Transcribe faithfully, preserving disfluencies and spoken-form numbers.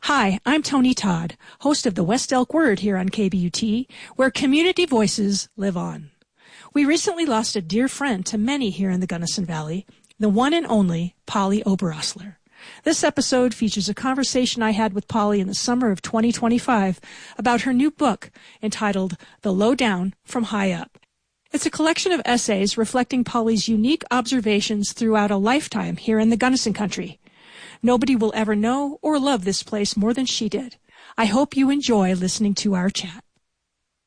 Hi, I'm Tony Todd, host of the West Elk Word here on K B U T, where community voices live on. We recently lost a dear friend to many here in the Gunnison Valley, the one and only Polly Oberosler. This episode features a conversation I had with Polly in the summer of twenty twenty-five about her new book entitled The Lowdown from High Up. It's a collection of essays reflecting Polly's unique observations throughout a lifetime here in the Gunnison country. Nobody will ever know or love this place more than she did. I hope you enjoy listening to our chat.